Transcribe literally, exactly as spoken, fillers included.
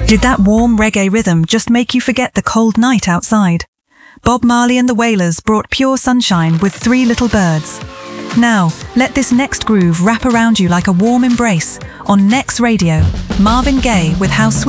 Did that warm reggae rhythm just make you forget the cold night outside? Bob Marley and the Wailers brought pure sunshine with Three Little Birds. Now, let this next groove wrap around you like a warm embrace. On Next Radio, Marvin Gaye with How Sweet